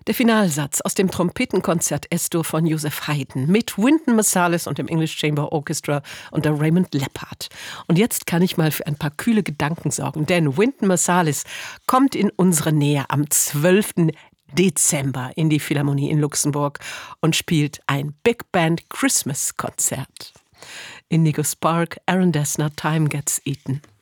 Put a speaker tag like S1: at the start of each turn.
S1: Der Finalsatz aus dem Trompetenkonzert Es-Dur von Joseph Haydn mit Wynton Marsalis und dem English Chamber Orchestra unter Raymond Leppard. Und jetzt kann ich mal für ein paar kühle Gedanken sorgen, denn Wynton Marsalis kommt in unsere Nähe am 12. Dezember in die Philharmonie in Luxemburg und spielt ein Big Band Christmas Konzert. Indigo Spark, Aaron Dessner, Time Gets Eaten.